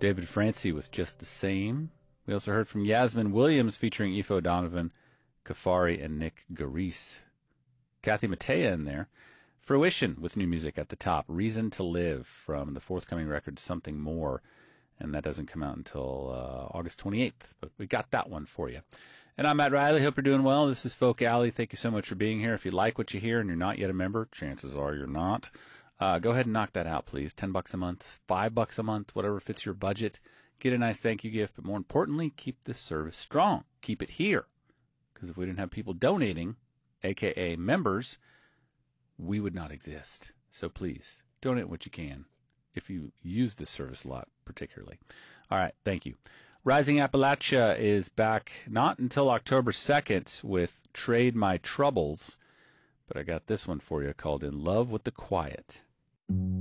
David Francie with Just the Same. We also heard from Yasmin Williams featuring Ifo Donovan, Kafari, and Nick Garise. Kathy Mattea in there. Fruition with new music at the top. Reason to Live from the forthcoming record Something More. And that doesn't come out until August 28th. But we got that one for you. And I'm Matt Riley. Hope you're doing well. This is Folk Alley. Thank you so much for being here. If you like what you hear and you're not yet a member, chances are you're not. Go ahead and knock that out, please. $10 a month, $5 a month, whatever fits your budget. Get a nice thank you gift. But more importantly, keep this service strong. Keep it here. Because if we didn't have people donating, a.k.a. members, we would not exist. So please, donate what you can if you use this service a lot, particularly. All right, thank you. Rising Appalachia is back not until October 2nd with Trade My Troubles, but I got this one for you called In Love with the Quiet.